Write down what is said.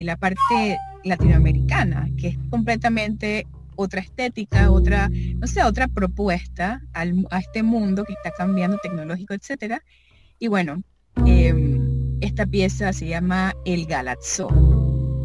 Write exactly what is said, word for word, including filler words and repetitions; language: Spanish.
la parte latinoamericana, que es completamente otra estética, otra, no sé, otra propuesta al, a este mundo que está cambiando tecnológico, etcétera. Y bueno, eh, esta pieza se llama El Galatzó.